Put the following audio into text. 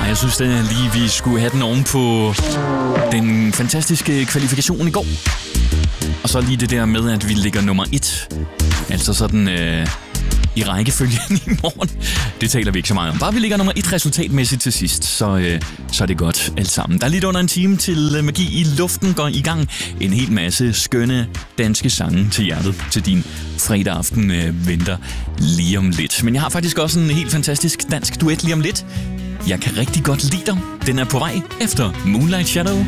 jeg synes da lige, vi skulle have den oven på den fantastiske kvalifikation i går. Og så lige det der med, at vi ligger nummer 1. Altså sådan i rækkefølgen i morgen. Det taler vi ikke så meget om. Bare vi ligger nummer 1 resultatmæssigt til sidst, så er det godt alt sammen. Der er lidt under en time til Magi i Luften går i gang. En hel masse skønne danske sange til hjertet til din fredag aften venter lige om lidt. Men jeg har faktisk også en helt fantastisk dansk duet lige om lidt. Jeg kan rigtig godt lide dig. Den er på vej efter Moonlight Shadow.